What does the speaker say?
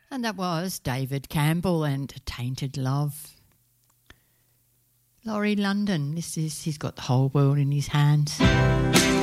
And that was David Campbell and Tainted Love. Laurie London, he's got the whole world in his hands.